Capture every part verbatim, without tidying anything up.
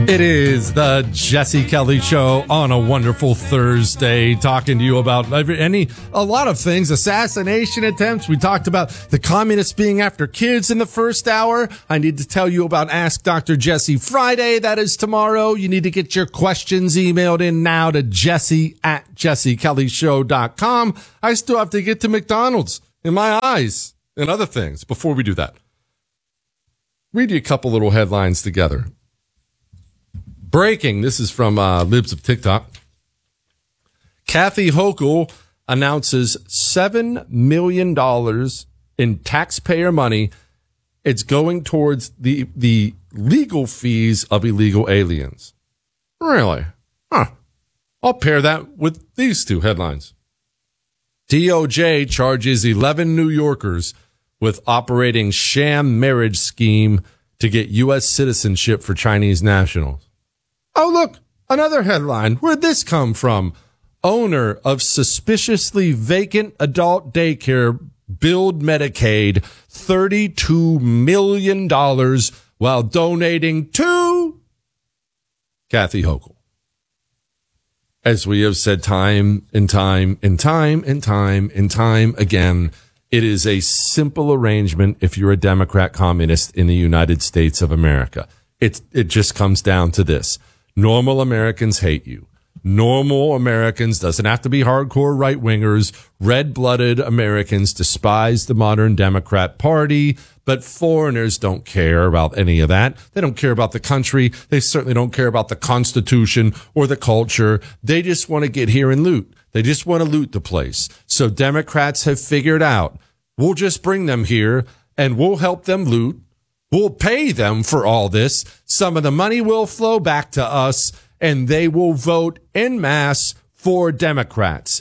It is the Jesse Kelly Show on a wonderful Thursday, talking to you about every, any, a lot of things, assassination attempts. We talked about the communists being after kids in the first hour. I need to tell you about Ask Doctor Jesse Friday. That is tomorrow. You need to get your questions emailed in now to Jesse at jesse kelly show dot com. I still have to get to McDonald's in my eyes and other things before we do that. Read you a couple little headlines together. Breaking, this is from uh, Libs of TikTok. Kathy Hochul announces seven million dollars in taxpayer money. It's going towards the the legal fees of illegal aliens. Really? Huh. I'll pair that with these two headlines. D O J charges eleven New Yorkers with operating sham marriage scheme to get U S citizenship for Chinese nationals. Oh, look, another headline. Where'd this come from? Owner of suspiciously vacant adult daycare billed Medicaid thirty-two million dollars while donating to Kathy Hochul. As we have said time and time and time and time and time again, it is a simple arrangement if you're a Democrat communist in the United States of America. It's, it just comes down to this. Normal Americans hate you. Normal Americans, doesn't have to be hardcore right-wingers, red-blooded Americans despise the modern Democrat Party, but foreigners don't care about any of that. They don't care about the country. They certainly don't care about the Constitution or the culture. They just want to get here and loot. They just want to loot the place. So Democrats have figured out, we'll just bring them here and we'll help them loot. We'll pay them for all this. Some of the money will flow back to us, and they will vote en masse for Democrats.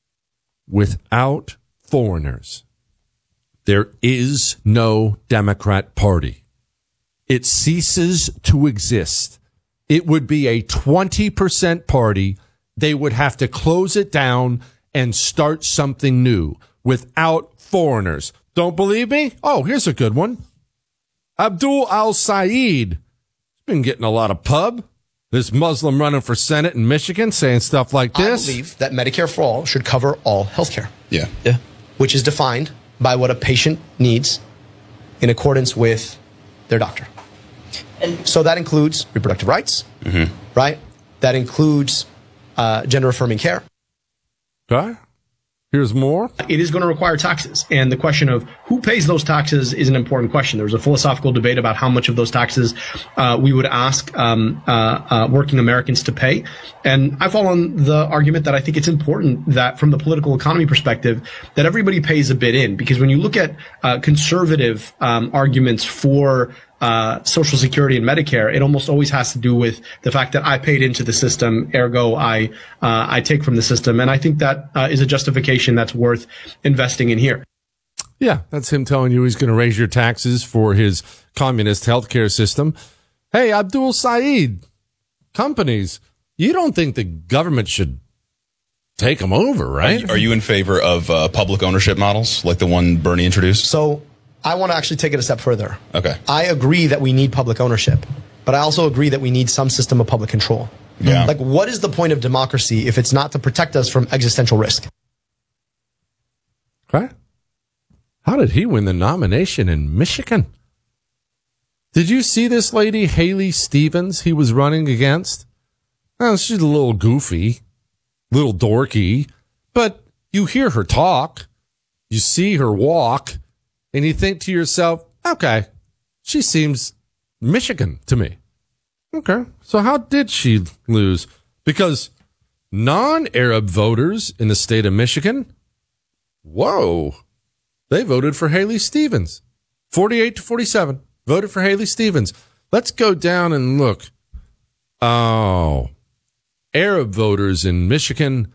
Without foreigners, there is no Democrat Party. It ceases to exist. It would be a twenty percent party. They would have to close it down and start something new without foreigners. Don't believe me? Oh, here's a good one. Abdul al-Said has been getting a lot of pub. This Muslim running for Senate in Michigan saying stuff like this. I believe that Medicare for All should cover all health care. Yeah. Yeah. Which is defined by what a patient needs in accordance with their doctor. And so that includes reproductive rights, mm-hmm. right? That includes uh, gender-affirming care. Okay. Here's more. It is going to require taxes. And the question of who pays those taxes is an important question. There's a philosophical debate about how much of those taxes uh, we would ask um, uh, uh, working Americans to pay. And I fall on the argument that I think it's important that from the political economy perspective, that everybody pays a bit in. Because when you look at uh, conservative um, arguments for Uh, Social Security and Medicare, it almost always has to do with the fact that I paid into the system, ergo I uh, I take from the system. And I think that uh, is a justification that's worth investing in here. Yeah, that's him telling you he's going to raise your taxes for his communist healthcare system. Hey, Abdul Said, companies, you don't think the government should take them over, right? Are you, are you in favor of uh, public ownership models like the one Bernie introduced? So I want to actually take it a step further. Okay. I agree that we need public ownership, but I also agree that we need some system of public control. Yeah. Like, what is the point of democracy if it's not to protect us from existential risk? Okay. How did he win the nomination in Michigan? Did you see this lady, Haley Stevens, he was running against? Oh, she's a little goofy, little dorky, but you hear her talk, you see her walk, and you think to yourself, okay, she seems Michigan to me. Okay, so how did she lose? Because non-Arab voters in the state of Michigan, whoa, they voted for Haley Stevens. forty-eight to forty-seven, voted for Haley Stevens. Let's go down and look. Oh, Arab voters in Michigan,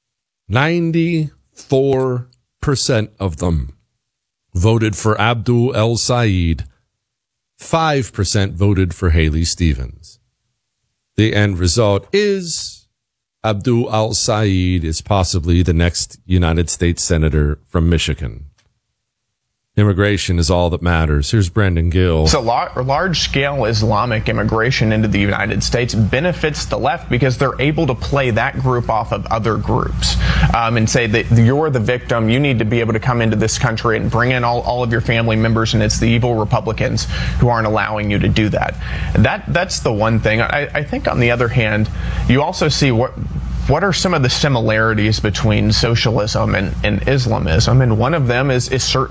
ninety-four percent of them voted for Abdul al-Said. five percent voted for Haley Stevens. The end result is Abdul al-Said is possibly the next United States Senator from Michigan. immigration is all that matters. Here's Brendan Gill. So lar- large-scale Islamic immigration into the United States benefits the left because they're able to play that group off of other groups um, and say that you're the victim. You need to be able to come into this country and bring in all, all of your family members, and it's the evil Republicans who aren't allowing you to do that. That that's the one thing. I, I think, on the other hand, you also see what what are some of the similarities between socialism and, and Islamism, and one of them is, is certain